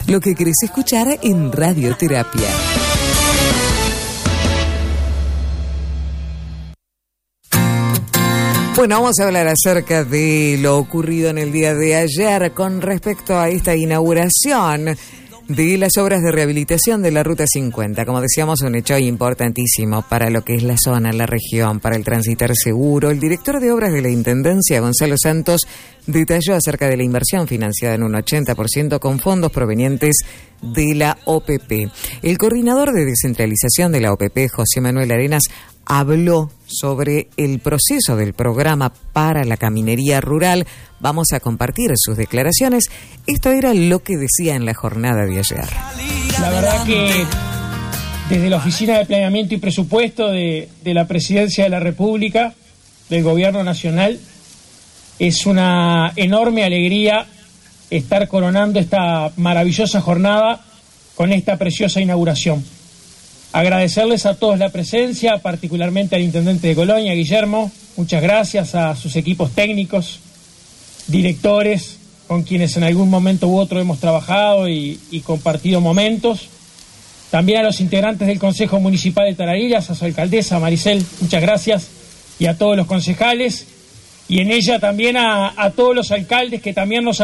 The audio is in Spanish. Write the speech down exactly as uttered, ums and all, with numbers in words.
Lo que querés escuchar en Radioterapia. Bueno, vamos a hablar acerca de lo ocurrido en el día de ayer con respecto a esta inauguración de las obras de rehabilitación de la Ruta cincuenta. Como decíamos, un hecho importantísimo para lo que es la zona, la región, para el transitar seguro. El director de obras de la Intendencia, Gonzalo Santos, detalló acerca de la inversión financiada en un ochenta por ciento con fondos provenientes de la O P P. El coordinador de descentralización de la O P P, José Manuel Arenas, habló sobre el proceso del programa para la caminería rural. Vamos a compartir sus declaraciones. Esto era lo que decía en la jornada de ayer. La verdad que desde la Oficina de Planeamiento y Presupuesto de, de la Presidencia de la República, del Gobierno Nacional, es una enorme alegría estar coronando esta maravillosa jornada con esta preciosa inauguración. Agradecerles a todos la presencia, particularmente al Intendente de Colonia, Guillermo. Muchas gracias a sus equipos técnicos, directores, con quienes en algún momento u otro hemos trabajado y, y compartido momentos. También a los integrantes del Consejo Municipal de Tararillas, a su alcaldesa Maricel, muchas gracias, y a todos los concejales, y en ella también a, a todos los alcaldes que también nos